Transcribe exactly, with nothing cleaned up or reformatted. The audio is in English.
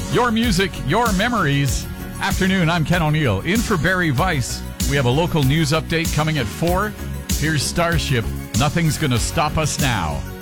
Your music, your memories. Afternoon, I'm Ken O'Neill. In for Barry Weiss. We have a local news update coming at four. Here's Starship. Nothing's gonna stop us now.